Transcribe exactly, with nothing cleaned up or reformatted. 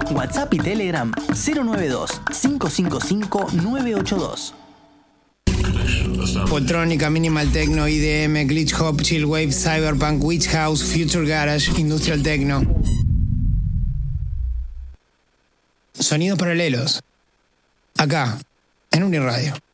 WhatsApp y Telegram cero nueve dos, cinco cinco cinco, nueve ocho dos. Poltrónica, Minimal Techno, I D M, Glitch Hop, Chill Wave, Cyberpunk, Witch House, Future Garage, Industrial Techno. Sonidos paralelos. Acá, en Uniradio.